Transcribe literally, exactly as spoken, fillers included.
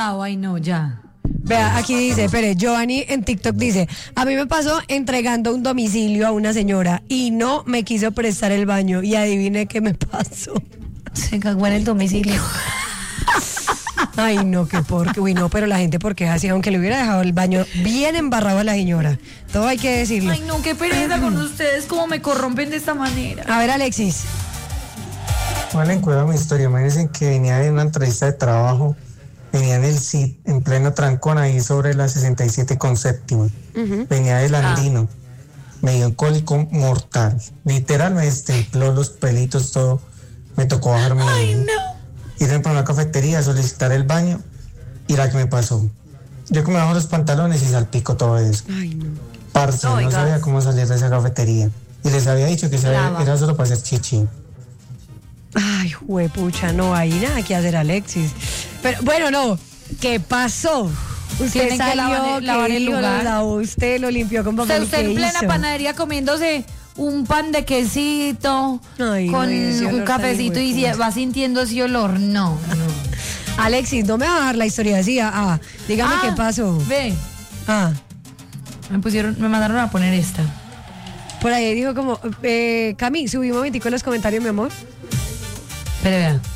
pasado, ay no, ya. Vea, aquí dice, espere, Giovanni en TikTok dice, a mí me pasó entregando un domicilio a una señora y no me quiso prestar el baño y adivine qué me pasó. Se cagó en el domicilio. Ay, no, qué porque. Uy, no, pero la gente porque es así, aunque le hubiera dejado el baño bien embarrado a la señora. Todo hay que decirlo. Ay, no, qué pereza con ustedes, cómo me corrompen de esta manera. A ver, Alexis. Vale, cuidado mi historia. Imagínense que venía de una entrevista de trabajo, venía en el C I D, en pleno trancón, ahí sobre la sesenta y siete con séptima. Uh-huh. Venía del Andino. Ah. Me dio un cólico mortal. Literal, me destempló los pelitos, todo. Me tocó bajarme. Ay, no. Ir para una cafetería a solicitar el baño y la que me pasó. Yo que me bajo los pantalones y salpico todo eso. Ay, no. Parce, no, no sabía cómo salir de esa cafetería. Y les había dicho que sabía, era solo para hacer chichi. Ay, juepucha, no hay nada que hacer, Alexis. Pero bueno, no, ¿qué pasó? Usted Tienen salió, que lavar, lavar el lugar. Lo lavó, usted lo limpió con papel. O sea, usted en plena hizo? panadería comiéndose un pan de quesito. Ay, con no, un cafecito y si va sintiendo ese olor. No, no. Alexis, no me va a dar la historia así. Ah, dígame ah, qué pasó. Ve. Ah. Me pusieron, me mandaron a poner esta. Por ahí dijo como, eh, Cami, subí un momentico en los comentarios, mi amor. Pero vea.